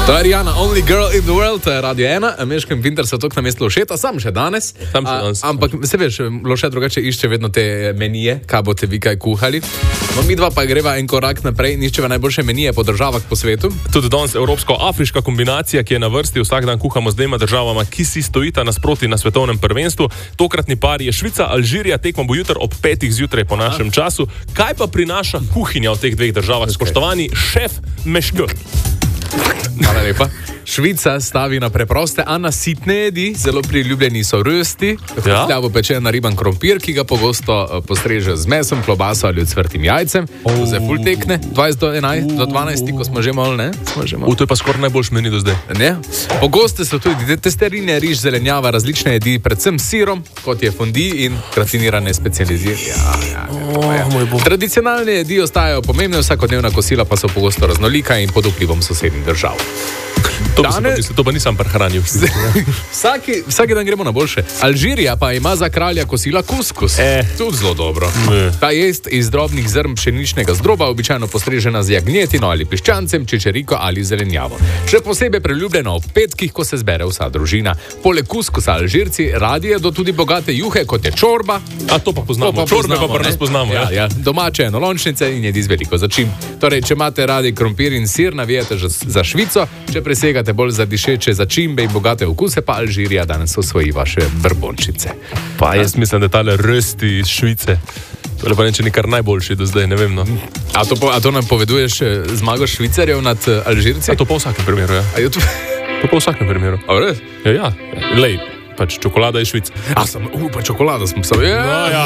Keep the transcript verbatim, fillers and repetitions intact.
To je Rihanna, Only Girl in the World, Radio ena, Meško in Pinter so tok na mestu Lošeta, sam še danes. Sam še danes. A, ampak se veš, Lošet drugače išče vedno te menije, kaj boste vi kaj kuhali. No, mi dva pa greva en korak naprej in iščeva najboljše menije po državah po svetu. Tudi danes evropsko-afriška kombinacija, ki je na vrsti, vsak dan kuhamo z dvema državama, ki si stojita nasproti na svetovnem prvenstvu. Tokratni par je Švica, Alžirija, tekma bo jutri ob petih zjutraj po našem A. času. Kaj pa prinaša kuhinja v teh dveh državah? Okay. Spoštovani šef Meško. Hvala lepa. Švica stavi na preproste, a nasitne jedi, zelo priljubljeni so rösti, ja? Hljavo pečen nariban krompir, ki ga pogosto postreže z mesom, klobaso ali ocvrtim jajcem. Oh. To se ful tekne, dvajset do enajst, do dvanajst, ko smo že malo, ne? Smo že malo. U, to je pa skoraj najboljši meni do zdaj. Ne? Pogoste so tudi testerine, riž, zelenjava, različne jedi, predvsem s sirom, kot je fondi in gratinirane specializirane. Ja, ja, ja, oh, tradicionalne jedi ostajajo pomembne, vsakodnevna kosila pa so pogosto raznolika in pod vplivom sosednjih držav. To, Dane... pa, to pa nisem prehranil. vsaki, vsaki dan gremo na boljše. Alžirija pa ima za kralja kosila kuskus. Eh. Tudi zelo dobro. Ne. Ta jest iz drobnih zrn pšeničnega zdroba, običajno postrežena z jagnjetino ali piščancem, čičeriko ali zelenjavo. Še posebej priljubljeno ob petkih, ko se zbere vsa družina. Poleg kuskusa Alžirci radi jedo tudi bogate juhe, kot je čorba. A to pa poznamo. To pa Čorbe poznamo, pa pri nas poznamo. Ja, ja. Domače enolončnice in jedi z veliko začim. Torej, če imate radi krompir in sir, navijate za Švico, če presegate bolj za dišeče začimbe in bogate okuse, pa Alžirija danes osvoji vaše brbončice. Pa jaz mislim, da tale rösti iz Švice, to je pa neče nekar najboljši do zdaj, ne vem, no. A to, a to nam poveduješ zmago Švicarjev nad Alžirci? A to pa v vsakem primeru, ja. A je to... to pa v vsakem primeru. A res? Ja, ja. Lej, pač čokolada je Švica. A sem, u, pa čokolada sem psal. Ja. No, ja.